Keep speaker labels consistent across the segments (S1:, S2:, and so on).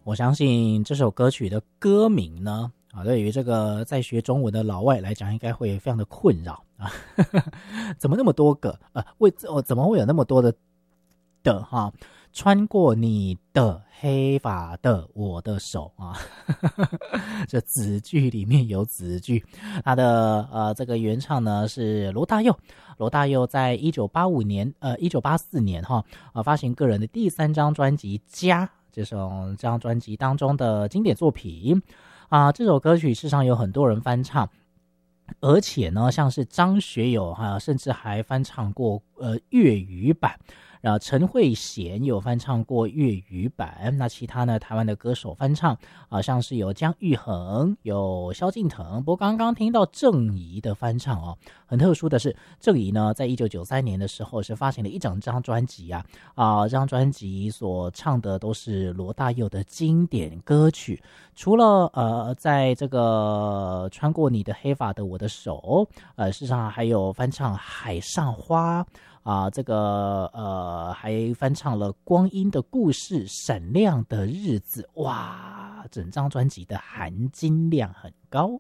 S1: 我相信这首歌曲的歌名呢，对于这个在学中文的老外来讲，应该会非常的困扰啊，怎么那么多个怎么会有那么多的哈？穿过你的黑发的我的手啊，这子句里面有子句，它的这个原唱呢是罗大佑。罗大佑在1984年发行个人的第3张专辑《家》这张专辑当中的经典作品这首歌曲事实上有很多人翻唱。而且呢，像是张学友甚至还翻唱过粤语版，陈慧娴有翻唱过粤语版。那其他呢，台湾的歌手翻唱像是有姜育恒，有萧敬腾。不过刚刚听到郑怡的翻唱很特殊的是，郑怡呢在1993年的时候是发行了一整张专辑这张专辑所唱的都是罗大佑的经典歌曲。除了在这个穿过你的黑发的我的手，事实上还有翻唱海上花这个还翻唱了光阴的故事，闪亮的日子。哇，整张专辑的含金量很高。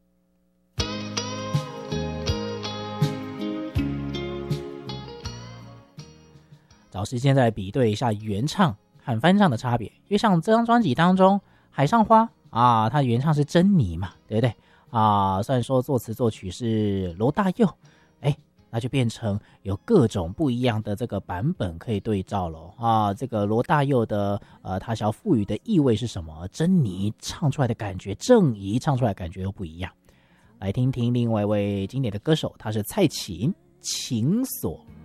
S1: 找时间再来比对一下原唱和翻唱的差别，因为像这张专辑当中海上花它原唱是珍妮嘛，对不对虽然说作词作曲是罗大佑，那就变成有各种不一样的这个版本可以对照了这个罗大佑的他想要赋予的意味是什么？珍妮唱出来的感觉，郑怡唱出来的感觉又不一样。来听听另外一位经典的歌手，他是蔡琴，情所